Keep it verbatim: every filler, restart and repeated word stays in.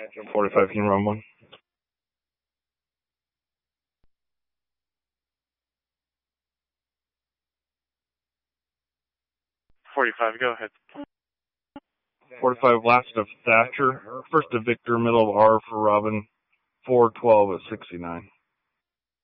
forty-five, can you run one? forty-five, go ahead. forty-five, last of Thatcher. First of Victor, middle of R for Robin. four twelve at sixty-nine.